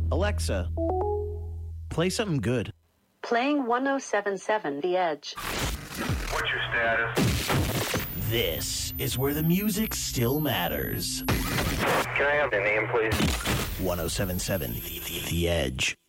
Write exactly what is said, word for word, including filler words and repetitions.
Alexa, play something good. Playing one oh seven point seven The Edge. What's your status? This is where the music still matters. Can I have the name, please? one oh seven point seven The, the, the Edge.